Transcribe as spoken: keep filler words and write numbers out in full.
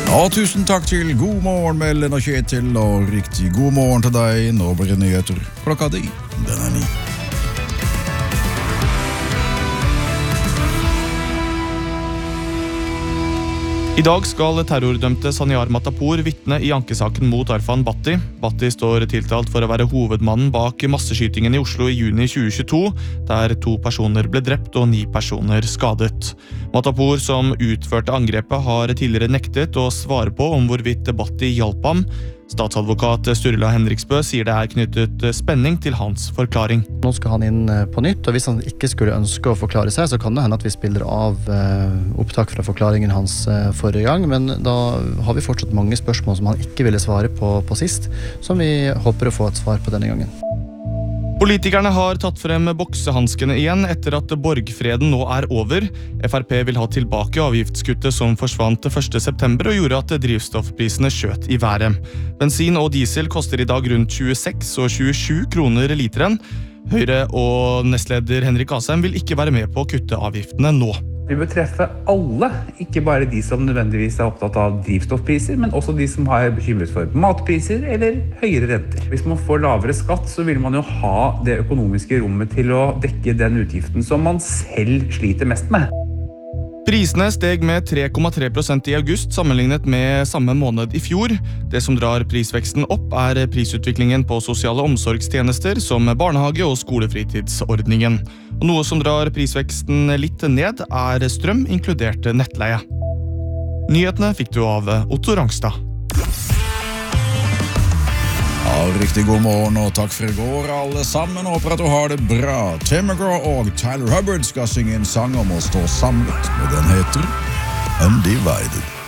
Og tusen takk til God morgen med Ellen og Kjetil, og riktig god morgen til deg. Nå blir det nyheter. Klokka di, den er ni. I dag skal terrordømte Sanyar Matapour vitne i ankesaken mot Arfan Bhatti. Bhatti står tiltalt for å være hovedmannen bak masseskytingen i Oslo i juni tjue tjueto, der to personer ble drept og ni personer skadet. Matapour, som utførte angrepet, har tidligere nektet å svare på om hvorvidt Bhatti hjalp ham. Statsadvokat Sturla Henriksbø sier det er knyttet spenning til hans forklaring. Nå skal han inn på nytt, og hvis han ikke skulle ønske å forklare seg, så kan det hende at vi spiller av opptak fra forklaringen hans forrige gang, men da har vi fortsatt mange spørsmål som han ikke ville svare på, på sist, som vi håper å få et svar på denne gangen. Politikerne har tatt frem boksehanskene igjen etter at borgfreden nå er over. F R P vil ha tilbake avgiftskuttet som forsvant første september og gjorde at drivstoffprisene skjøt i været. Bensin og diesel koster i dag rundt tjueseks og tjuesju kroner literen. Høyre og nestleder Henrik Asheim vil ikke være med på å kutte avgiftene nå. Vi bør treffe alle, ikke bare de som nødvendigvis er opptatt av drivstoffpriser, men også de som har bekymret for matpriser eller høyere renter. Hvis man får lavere skatt, så vil man jo ha det økonomiske rommet til å dekke den utgiften som man selv sliter mest med. Prisene steg med tre komma tre prosent i august sammenlignet med samme måned i fjor. Det som drar prisveksten opp er prisutviklingen på sosiale omsorgstjenester som barnehage- og skolefritidsordningen. Og noe som drar prisveksten litt ned er strøm, inkludert nettleie. Nyhetene fikk du av Otto Rangstad. Ja, riktig god morgen, og takk for i går alle sammen. Håper at du har det bra. Tim McGraw og Tyler Hubbard skal synge en sang om å stå samlet, og den heter Undivided.